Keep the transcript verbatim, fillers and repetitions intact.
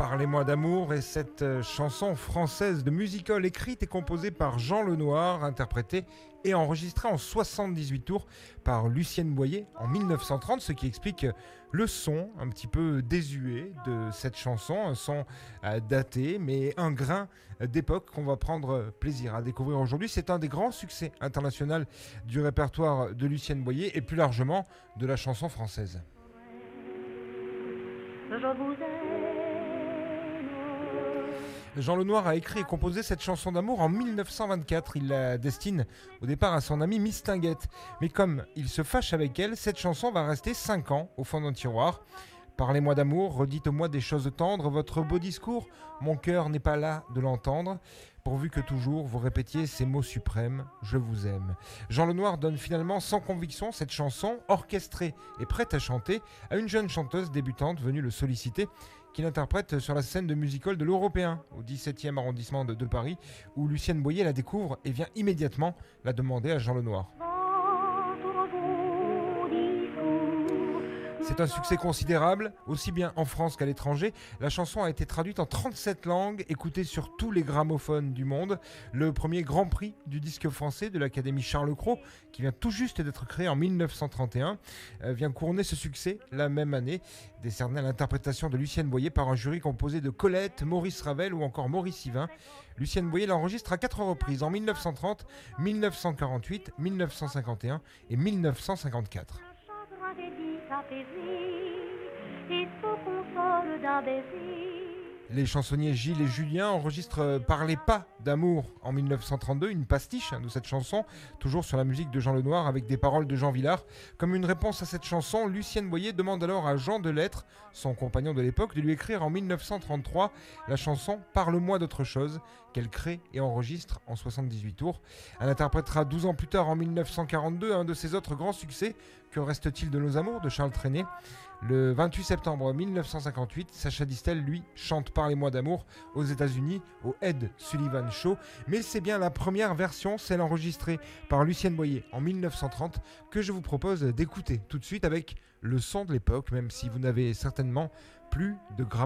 Parlez-moi d'amour est cette euh, chanson française de musical écrite et composée par Jean Lenoir, interprétée et enregistrée en soixante-dix-huit tours par Lucienne Boyer en mille neuf cent trente, ce qui explique le son un petit peu désuet de cette chanson, un son euh, daté mais un grain d'époque qu'on va prendre plaisir à découvrir aujourd'hui. C'est un des grands succès internationaux du répertoire de Lucienne Boyer et plus largement de la chanson française. Je vous aime. Jean Lenoir a écrit et composé cette chanson d'amour en mille neuf cent vingt-quatre. Il la destine au départ à son amie Miss Tinguette. Mais comme il se fâche avec elle, cette chanson va rester cinq ans au fond d'un tiroir. Parlez-moi d'amour, redites-moi des choses tendres, votre beau discours, mon cœur n'est pas là de l'entendre, pourvu que toujours vous répétiez ces mots suprêmes, je vous aime. Jean Lenoir donne finalement sans conviction cette chanson, orchestrée et prête à chanter, à une jeune chanteuse débutante venue le solliciter, qui l'interprète sur la scène de musical de l'Européen, au dix-septième arrondissement de, de Paris, où Lucienne Boyer la découvre et vient immédiatement la demander à Jean Lenoir. C'est un succès considérable, aussi bien en France qu'à l'étranger. La chanson a été traduite en trente-sept langues, écoutée sur tous les gramophones du monde. Le premier grand prix du disque français de l'Académie Charles Cros, qui vient tout juste d'être créé en mille neuf cent trente et un, vient couronner ce succès la même année, décerné à l'interprétation de Lucienne Boyer par un jury composé de Colette, Maurice Ravel ou encore Maurice Yvain. Lucienne Boyer l'enregistre à quatre reprises en mille neuf cent trente, mille neuf cent quarante-huit, mille neuf cent cinquante et un et mille neuf cent cinquante-quatre. Et se console d'un baiser. Les chansonniers Gilles et Julien enregistrent Parlez pas d'amour en mille neuf cent trente-deux, une pastiche de cette chanson, toujours sur la musique de Jean Lenoir avec des paroles de Jean Villard. Comme une réponse à cette chanson, Lucienne Boyer demande alors à Jean Delettre, son compagnon de l'époque, de lui écrire en mille neuf cent trente-trois la chanson Parle-moi d'autre chose, qu'elle crée et enregistre en soixante-dix-huit tours. Elle interprétera douze ans plus tard, en mille neuf cent quarante-deux, un de ses autres grands succès, Que reste-t-il de nos amours, de Charles Trenet. Le vingt-huit septembre mille neuf cent cinquante-huit, Sacha Distel, lui, chante Parlez-moi d'amour aux États-Unis, au Ed Sullivan Show. Mais c'est bien la première version, celle enregistrée par Lucienne Boyer en mille neuf cent trente, que je vous propose d'écouter tout de suite avec le son de l'époque, même si vous n'avez certainement plus de grammaire.